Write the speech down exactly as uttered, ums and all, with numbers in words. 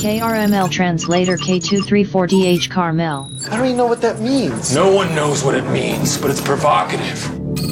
K R M L translator K two three four D H Carmel. I don't even know what that means. No one knows what it means, but it's provocative.